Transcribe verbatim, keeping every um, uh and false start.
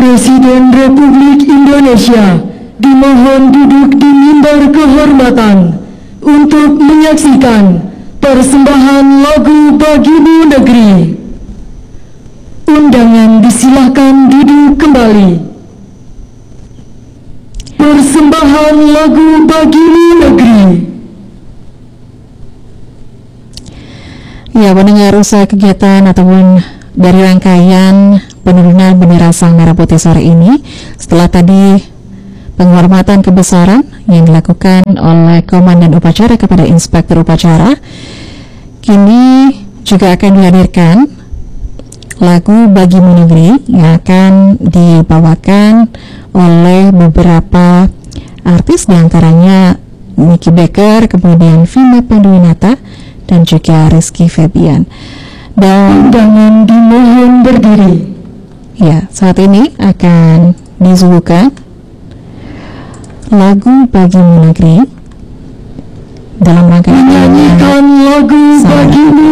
Presiden Republik Indonesia dimohon duduk di mimbar kehormatan untuk menyaksikan persembahan lagu Bagimu Negeri. Undangan disilahkan duduk kembali. Persembahan lagu Bagimu Negeri. Ya, pendengar, usai kegiatan ataupun dari rangkaian penurunan bendera Sang Merah Putih sore ini, setelah tadi penghormatan kebesaran yang dilakukan oleh Komandan Upacara kepada Inspektur Upacara, kini juga akan dihadirkan lagu Bagimu Negeri yang akan dibawakan oleh beberapa artis, diantaranya Nicky Becker, kemudian Vina Panduwinata, dan juga Rizky Febian. Dan undangan dimohon berdiri. Ya, saat ini akan disuguhkan lagu Bagimu Negeri dalam rangkaian menyanyikan lagu